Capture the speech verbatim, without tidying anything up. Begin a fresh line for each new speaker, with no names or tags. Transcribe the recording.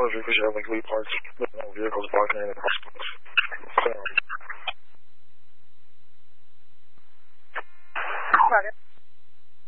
motor vehicles, you have like lead parts, more vehicles blocking any crosswalks.